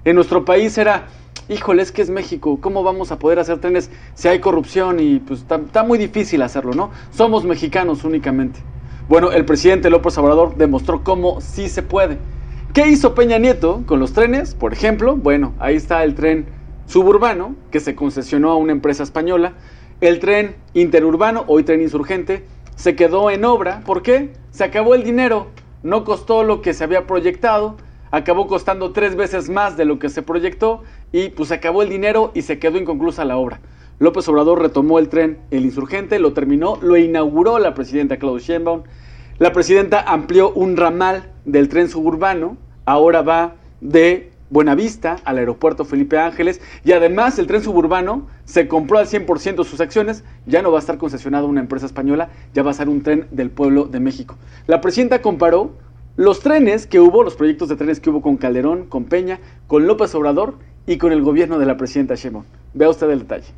En nuestro país era, híjole, es que es México, ¿cómo vamos a poder hacer trenes si hay corrupción? Y pues está muy difícil hacerlo, ¿no? Somos mexicanos únicamente. Bueno, el presidente López Obrador demostró cómo sí se puede. ¿Qué hizo Peña Nieto con los trenes? Por ejemplo, bueno, ahí está el tren suburbano, que se concesionó a una empresa española. El tren interurbano, hoy tren insurgente, se quedó en obra. ¿Por qué? Se acabó el dinero. No costó lo que se había proyectado. Acabó costando 3 veces más de lo que se proyectó. Y pues se acabó el dinero y se quedó inconclusa la obra. López Obrador retomó el tren, el insurgente, lo terminó, lo inauguró la presidenta Claudia Sheinbaum. La presidenta amplió un ramal del tren suburbano, ahora va de Buenavista al aeropuerto Felipe Ángeles, y además el tren suburbano se compró al 100% sus acciones, ya no va a estar concesionado a una empresa española, ya va a ser un tren del pueblo de México. La presidenta comparó los trenes que hubo, los proyectos de trenes que hubo con Calderón, con Peña, con López Obrador y con el gobierno de la presidenta Sheinbaum. Vea usted el detalle.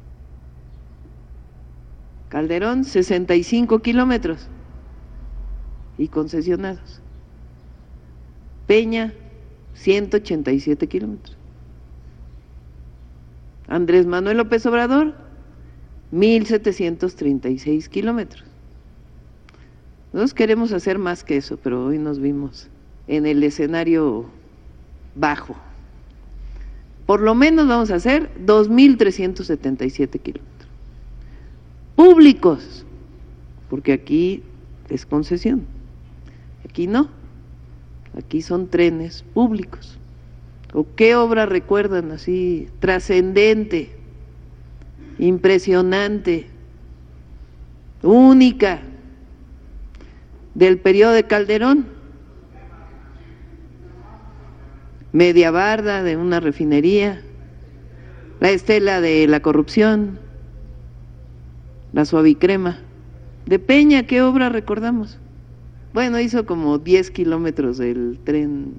Calderón, 65 kilómetros y concesionados. Peña, 187 kilómetros. Andrés Manuel López Obrador, 1,736 kilómetros. Nosotros queremos hacer más que eso, pero hoy nos vimos en el escenario bajo. Por lo menos vamos a hacer 2,377 kilómetros. Públicos, porque aquí es concesión. Aquí no, aquí son trenes públicos. ¿O qué obra recuerdan así trascendente, impresionante, única del periodo de Calderón? Media barda de una refinería, la estela de la corrupción, la suavicrema. De Peña, ¿qué obra recordamos? Bueno, hizo como 10 kilómetros del tren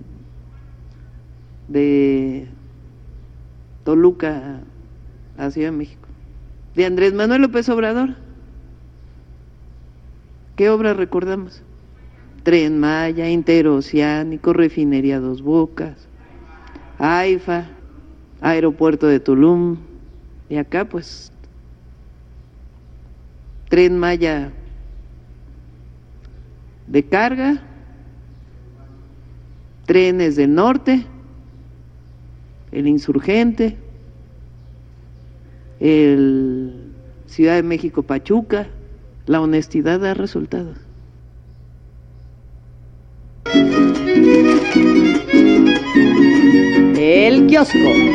de Toluca a Ciudad de México. De Andrés Manuel López Obrador, ¿qué obra recordamos? Tren Maya, Interoceánico, Refinería Dos Bocas, AIFA, Aeropuerto de Tulum, y acá pues Tren Maya de carga, trenes del norte, el insurgente, el Ciudad de México Pachuca. La honestidad da resultados. El kiosco.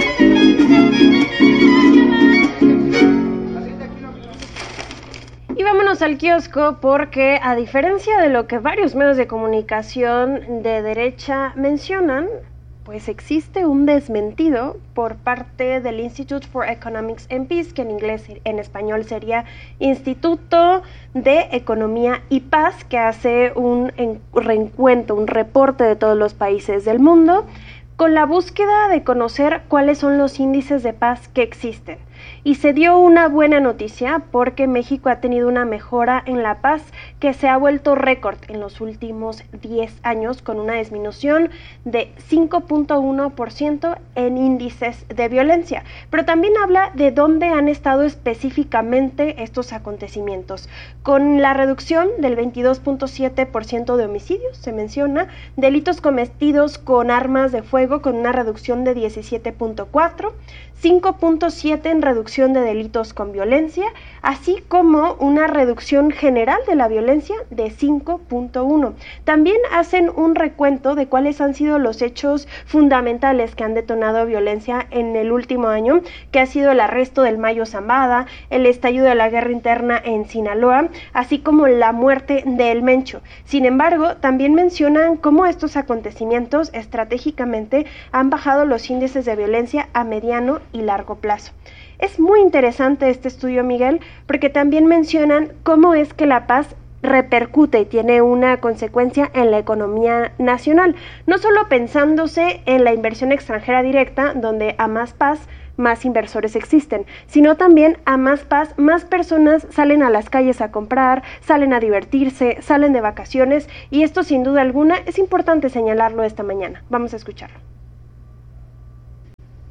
Y vámonos al kiosco porque, a diferencia de lo que varios medios de comunicación de derecha mencionan, pues existe un desmentido por parte del Institute for Economics and Peace, que en español sería Instituto de Economía y Paz, que hace un reencuentro, un reporte de todos los países del mundo, con la búsqueda de conocer cuáles son los índices de paz que existen. Y se dio una buena noticia porque México ha tenido una mejora en la paz que se ha vuelto récord en los últimos 10 años, con una disminución de 5.1% en índices de violencia. Pero también habla de dónde han estado específicamente estos acontecimientos, con la reducción del 22.7% de homicidios, se menciona, delitos cometidos con armas de fuego con una reducción de 17.4%, 5.7% en reducción de delitos con violencia, así como una reducción general de la violencia de 5.1%. También hacen un recuento de cuáles han sido los hechos fundamentales que han detonado violencia en el último año, que ha sido el arresto del Mayo Zambada, el estallido de la guerra interna en Sinaloa, así como la muerte de El Mencho. Sin embargo, también mencionan cómo estos acontecimientos estratégicamente han bajado los índices de violencia a mediano y largo plazo. Es muy interesante este estudio, Miguel, porque también mencionan cómo es que la paz repercute y tiene una consecuencia en la economía nacional, no solo pensándose en la inversión extranjera directa, donde a más paz, más inversores existen, sino también a más paz, más personas salen a las calles a comprar, salen a divertirse, salen de vacaciones, y esto sin duda alguna es importante señalarlo esta mañana. Vamos a escucharlo.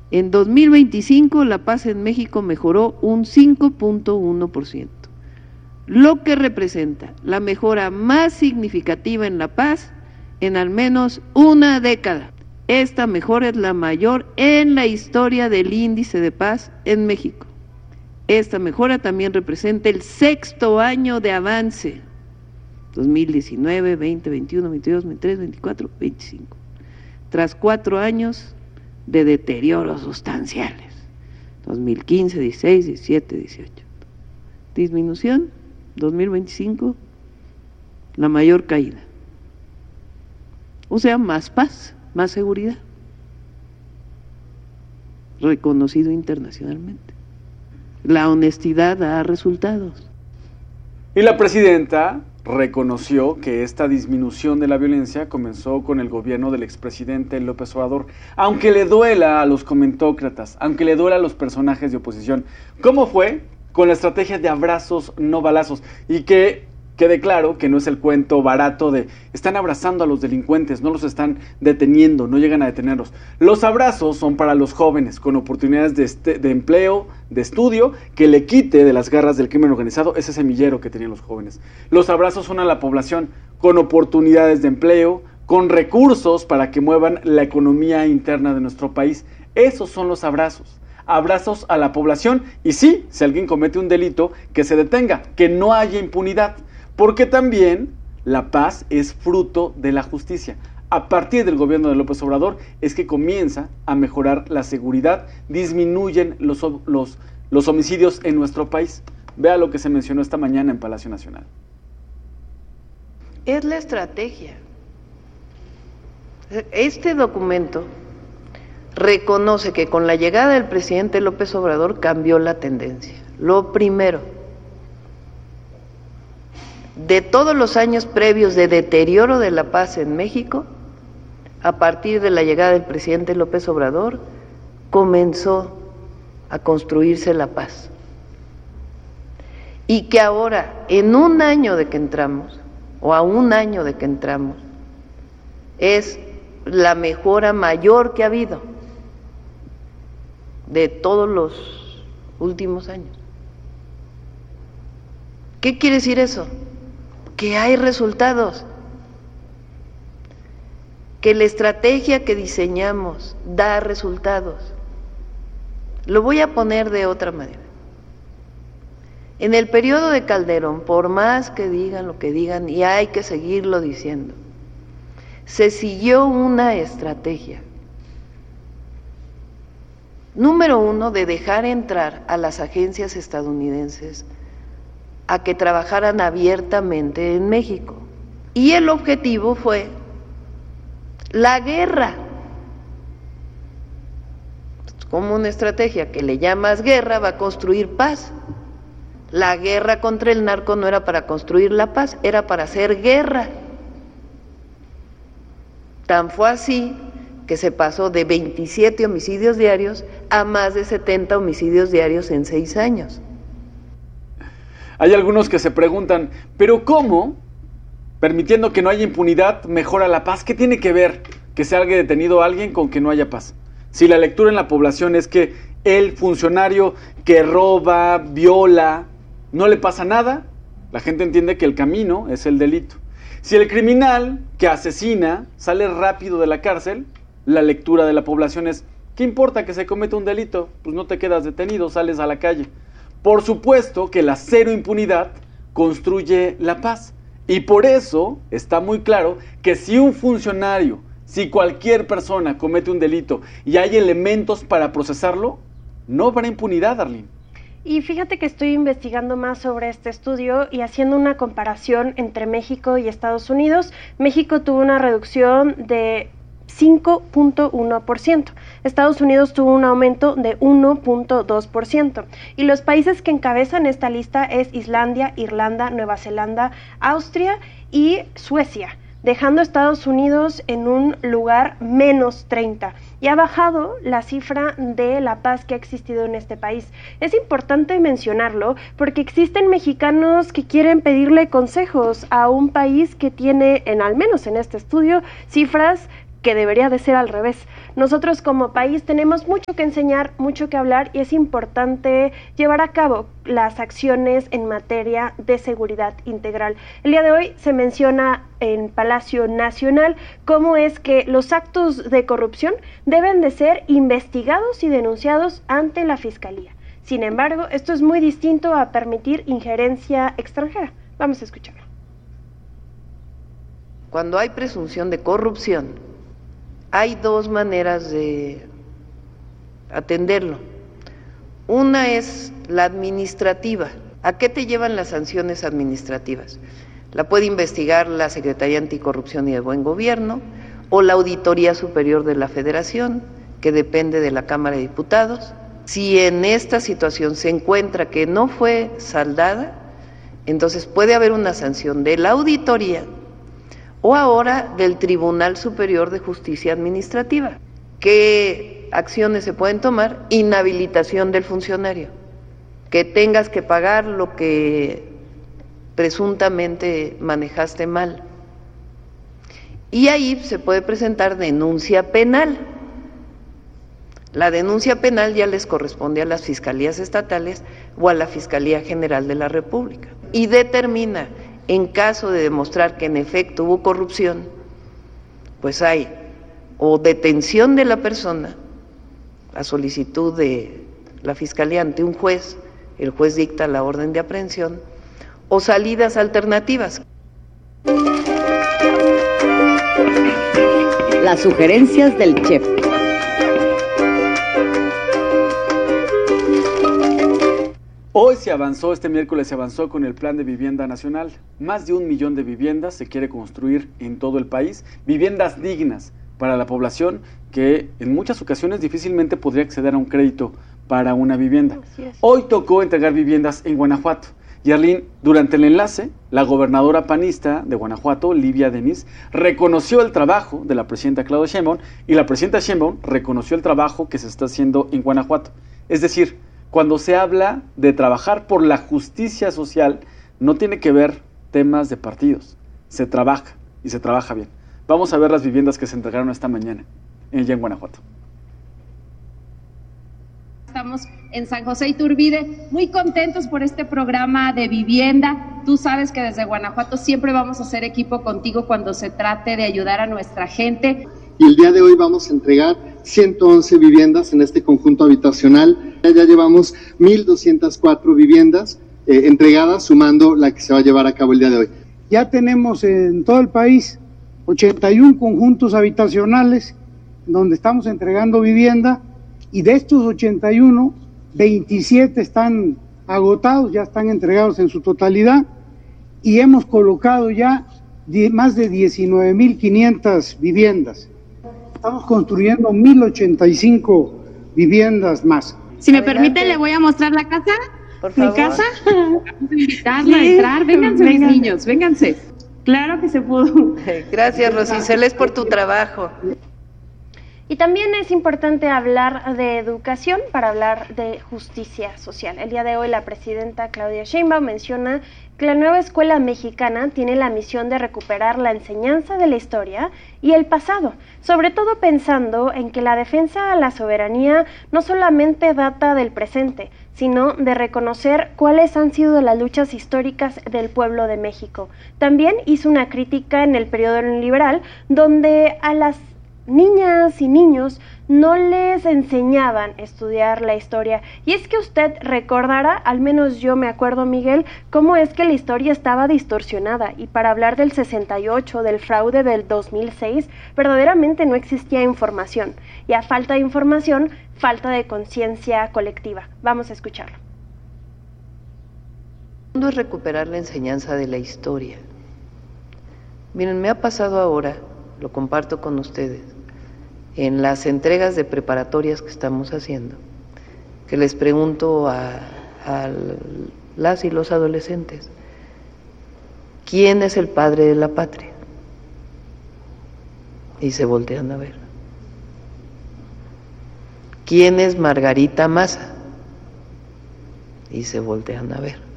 En 2025 la paz en México mejoró un 5.1%, lo que representa la mejora más significativa en la paz en al menos una década. Esta mejora es la mayor en la historia del índice de paz en México. Esta mejora también representa el 6º año de avance, 2019, 20, 21, 22, 23, 24, 25, tras 4 años de deterioros sustanciales, 2015, 16, 17, 18. Disminución, 2025, la mayor caída. O sea, más paz, más seguridad, reconocido internacionalmente. La honestidad da resultados. Y la presidenta reconoció que esta disminución de la violencia comenzó con el gobierno del expresidente López Obrador, aunque le duela a los comentócratas, aunque le duela a los personajes de oposición. ¿Cómo fue? Con la estrategia de abrazos, no balazos, y que quede claro que no es el cuento barato de están abrazando a los delincuentes, no los están deteniendo, no llegan a detenerlos. Los abrazos son para los jóvenes con oportunidades de empleo, de estudio, que le quite de las garras del crimen organizado ese semillero que tenían los jóvenes. Los abrazos son a la población con oportunidades de empleo, con recursos para que muevan la economía interna de nuestro país. Esos son los abrazos. Abrazos a la población y sí, si alguien comete un delito, que se detenga, que no haya impunidad. Porque también la paz es fruto de la justicia. A partir del gobierno de López Obrador es que comienza a mejorar la seguridad, disminuyen los homicidios en nuestro país. Vea lo que se mencionó esta mañana en Palacio Nacional. Es la estrategia. Este documento reconoce que con la llegada del presidente López Obrador cambió la tendencia. Lo primero, de todos los años previos de deterioro de la paz en México, a partir de la llegada del presidente López Obrador, comenzó a construirse la paz. Y que ahora, en un año de que entramos, o a un año de que entramos, es la mejora mayor que ha habido de todos los últimos años. ¿Qué quiere decir eso? Que hay resultados, que la estrategia que diseñamos da resultados. Lo voy a poner de otra manera. En el periodo de Calderón, por más que digan lo que digan, y hay que seguirlo diciendo, se siguió una estrategia. Número 1, de dejar entrar a las agencias estadounidenses a que trabajaran abiertamente en México. Y el objetivo fue la guerra. Como una estrategia que le llamas guerra va a construir paz. La guerra contra el narco no era para construir la paz, era para hacer guerra. Tan fue así que se pasó de 27 homicidios diarios a más de 70 homicidios diarios en 6 años. Hay algunos que se preguntan, ¿pero cómo, permitiendo que no haya impunidad, mejora la paz? ¿Qué tiene que ver que se haya detenido a alguien con que no haya paz? Si la lectura en la población es que el funcionario que roba, viola, no le pasa nada, la gente entiende que el camino es el delito. Si el criminal que asesina sale rápido de la cárcel, la lectura de la población es, ¿qué importa que se cometa un delito? Pues no te quedas detenido, sales a la calle. Por supuesto que la cero impunidad construye la paz. Y por eso está muy claro que si un funcionario, si cualquier persona comete un delito y hay elementos para procesarlo, no habrá impunidad, Arlene. Y fíjate que estoy investigando más sobre este estudio y haciendo una comparación entre México y Estados Unidos. México tuvo una reducción de 5.1%. Estados Unidos tuvo un aumento de 1.2%. Y los países que encabezan esta lista es Islandia, Irlanda, Nueva Zelanda, Austria y Suecia, dejando a Estados Unidos en un lugar menos 30. Y ha bajado la cifra de la paz que ha existido en este país. Es importante mencionarlo porque existen mexicanos que quieren pedirle consejos a un país que tiene, al menos en este estudio, cifras que debería de ser al revés. Nosotros como país tenemos mucho que enseñar, mucho que hablar y es importante llevar a cabo las acciones en materia de seguridad integral. El día de hoy se menciona en Palacio Nacional cómo es que los actos de corrupción deben de ser investigados y denunciados ante la Fiscalía. Sin embargo, esto es muy distinto a permitir injerencia extranjera. Vamos a escucharlo. Cuando hay presunción de corrupción, hay dos maneras de atenderlo. Una es la administrativa. ¿A qué te llevan las sanciones administrativas? La puede investigar la Secretaría Anticorrupción y de Buen Gobierno o la Auditoría Superior de la Federación, que depende de la Cámara de Diputados. Si en esta situación se encuentra que no fue saldada, entonces puede haber una sanción de la auditoría o ahora del Tribunal Superior de Justicia Administrativa. ¿Qué acciones se pueden tomar? Inhabilitación del funcionario, que tengas que pagar lo que presuntamente manejaste mal. Y ahí se puede presentar denuncia penal. La denuncia penal ya les corresponde a las fiscalías estatales o a la Fiscalía General de la República y determina, en caso de demostrar que en efecto hubo corrupción, pues hay o detención de la persona a solicitud de la Fiscalía ante un juez, el juez dicta la orden de aprehensión, o salidas alternativas. Las sugerencias del chef. Hoy este miércoles se avanzó con el Plan de Vivienda Nacional. Más de 1 millón de viviendas se quiere construir en todo el país, viviendas dignas para la población que en muchas ocasiones difícilmente podría acceder a un crédito para una vivienda. Hoy tocó entregar viviendas en Guanajuato. Y Arlene, durante el enlace, la gobernadora panista de Guanajuato, Livia Denis, reconoció el trabajo de la presidenta Claudia Sheinbaum y la presidenta Sheinbaum reconoció el trabajo que se está haciendo en Guanajuato. Es decir, cuando se habla de trabajar por la justicia social, no tiene que ver temas de partidos. Se trabaja y se trabaja bien. Vamos a ver las viviendas que se entregaron esta mañana allá en Guanajuato. Estamos en San José Iturbide, muy contentos por este programa de vivienda. Tú sabes que desde Guanajuato siempre vamos a hacer equipo contigo cuando se trate de ayudar a nuestra gente. Y el día de hoy vamos a entregar 111 viviendas en este conjunto habitacional. Ya llevamos 1,204 viviendas entregadas, sumando la que se va a llevar a cabo el día de hoy. Ya tenemos en todo el país 81 conjuntos habitacionales donde estamos entregando vivienda, y de estos 81, 27 están agotados, ya están entregados en su totalidad, y hemos colocado ya más de 19,500 viviendas. Estamos construyendo 1,085 viviendas más. Si me permite, le voy a mostrar la casa. Por favor. Mi casa. Vamos a invitarla a entrar. Vénganse, mis niños, vénganse. Claro que se pudo. Gracias, Rosiceles, por tu trabajo. Y también es importante hablar de educación para hablar de justicia social. El día de hoy la presidenta Claudia Sheinbaum menciona que la nueva escuela mexicana tiene la misión de recuperar la enseñanza de la historia y el pasado, sobre todo pensando en que la defensa a la soberanía no solamente data del presente, sino de reconocer cuáles han sido las luchas históricas del pueblo de México. También hizo una crítica en el periodo neoliberal, donde a las niñas y niños no les enseñaban a estudiar la historia. Y es que usted recordará, al menos yo me acuerdo, Miguel, cómo es que la historia estaba distorsionada, y para hablar del 68, del fraude del 2006, verdaderamente no existía información, y a falta de información, falta de conciencia colectiva. Vamos a escucharlo. Es recuperar la enseñanza de la historia. Miren, me ha pasado ahora, lo comparto con ustedes, en las entregas de preparatorias que estamos haciendo, que les pregunto a las y los adolescentes, ¿quién es el padre de la patria? Y se voltean a ver. ¿Quién es Margarita Maza? Y se voltean a ver.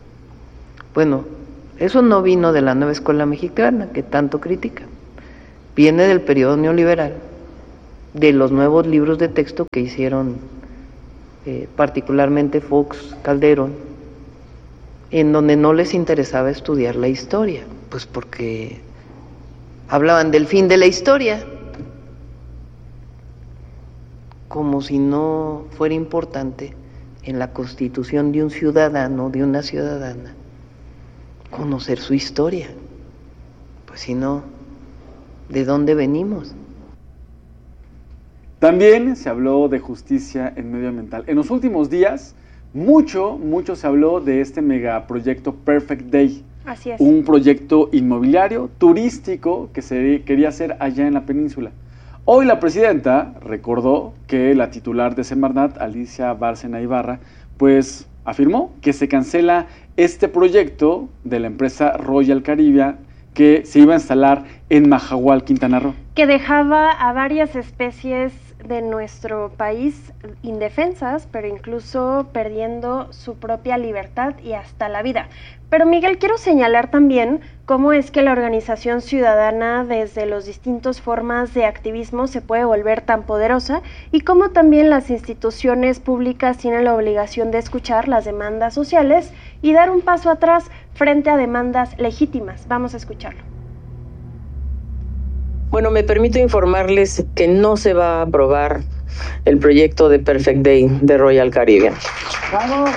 Bueno, eso no vino de la nueva escuela mexicana que tanto critican. viene del periodo neoliberal, de los nuevos libros de texto que hicieron particularmente Fox, Calderón, en donde no les interesaba estudiar la historia, pues porque hablaban del fin de la historia, como si no fuera importante en la constitución de un ciudadano, de una ciudadana, conocer su historia. Pues si no, ¿de dónde venimos? También se habló de justicia en medioambiental. En los últimos días, mucho se habló de este megaproyecto Perfect Day. Así es. Un proyecto inmobiliario, turístico, que se quería hacer allá en la península. Hoy la presidenta recordó que la titular de Semarnat, Alicia Bárcena Ibarra, pues afirmó que se cancela este proyecto de la empresa Royal Caribbean que se iba a instalar en Mahahual, Quintana Roo. Que dejaba a varias especies de nuestro país indefensas, pero incluso perdiendo su propia libertad y hasta la vida. Pero Miguel, quiero señalar también cómo es que la organización ciudadana desde los distintos formas de activismo se puede volver tan poderosa y cómo también las instituciones públicas tienen la obligación de escuchar las demandas sociales y dar un paso atrás frente a demandas legítimas. Vamos a escucharlo. Bueno, me permito informarles que no se va a aprobar el proyecto de Perfect Day de Royal Caribbean. ¡Vamos!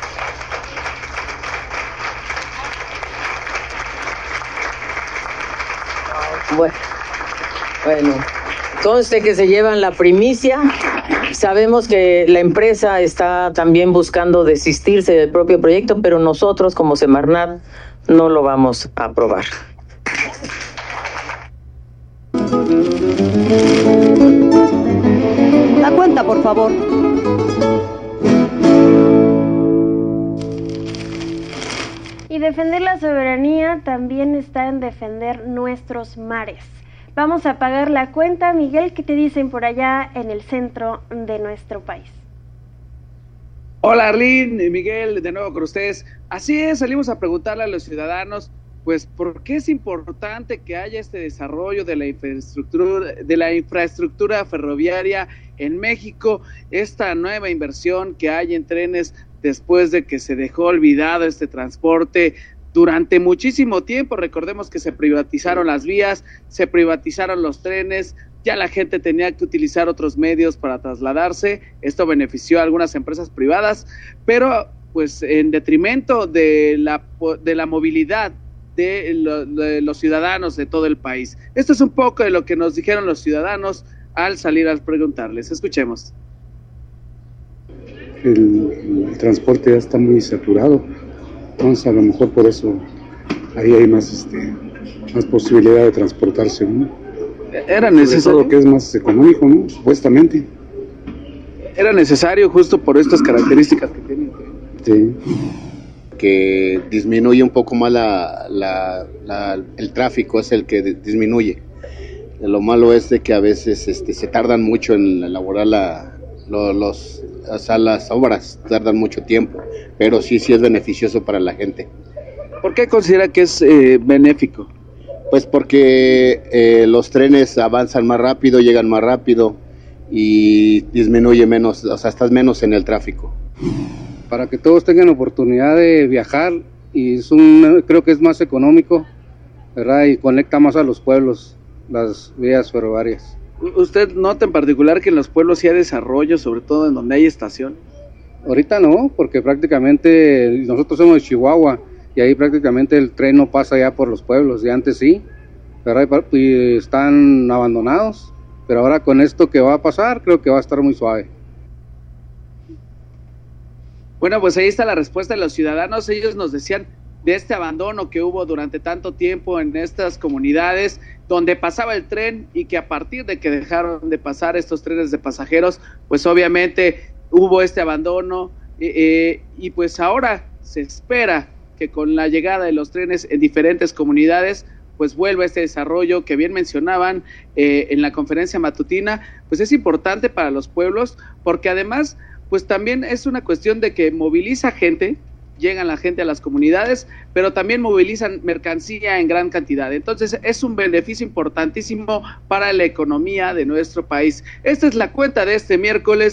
Bueno, conste que se llevan la primicia. Sabemos que la empresa está también buscando desistirse del propio proyecto, pero nosotros como Semarnat no lo vamos a aprobar. La cuenta, por favor. Y defender la soberanía también está en defender nuestros mares. Vamos a pagar la cuenta, Miguel, ¿qué te dicen por allá en el centro de nuestro país? Hola Arlene, Miguel, de nuevo con ustedes. Así es, salimos a preguntarle a los ciudadanos, pues, ¿por qué es importante que haya este desarrollo de la infraestructura ferroviaria en México, esta nueva inversión que hay en trenes después de que se dejó olvidado este transporte durante muchísimo tiempo? Recordemos que se privatizaron las vías, se privatizaron los trenes, ya la gente tenía que utilizar otros medios para trasladarse. Esto benefició a algunas empresas privadas, pero pues en detrimento de la movilidad de los ciudadanos de todo el país. Esto es un poco de lo que nos dijeron los ciudadanos al salir a preguntarles. Escuchemos. El transporte ya está muy saturado, entonces a lo mejor por eso ahí hay más posibilidad de transportarse, ¿no? Era necesario. Sobre todo que es más económico, ¿no? Supuestamente. Era necesario justo por estas características que tienen. Sí. Que disminuye un poco más el tráfico, es el que disminuye. Lo malo es de que a veces se tardan mucho en elaborar las obras, tardan mucho tiempo, pero sí es beneficioso para la gente. ¿Por qué considera que es benéfico? Pues porque los trenes avanzan más rápido, llegan más rápido y disminuye menos, o sea, estás menos en el tráfico. Para que todos tengan oportunidad de viajar y creo que es más económico, ¿verdad? Y conecta más a los pueblos, las vías ferroviarias. ¿Usted nota en particular que en los pueblos sí hay desarrollo, sobre todo en donde hay estación? Ahorita no, porque prácticamente nosotros somos de Chihuahua y ahí prácticamente el tren no pasa ya por los pueblos, y antes sí, ¿verdad? Y están abandonados, pero ahora con esto que va a pasar creo que va a estar muy suave. Bueno, pues ahí está la respuesta de los ciudadanos. Ellos nos decían de este abandono que hubo durante tanto tiempo en estas comunidades donde pasaba el tren y que a partir de que dejaron de pasar estos trenes de pasajeros, pues obviamente hubo este abandono y pues ahora se espera que con la llegada de los trenes en diferentes comunidades pues vuelva este desarrollo que bien mencionaban en la conferencia matutina. Pues es importante para los pueblos porque además pues también es una cuestión de que moviliza gente llegan la gente a las comunidades, pero también movilizan mercancía en gran cantidad. Entonces es un beneficio importantísimo para la economía de nuestro país. Esta es la cuenta de este miércoles.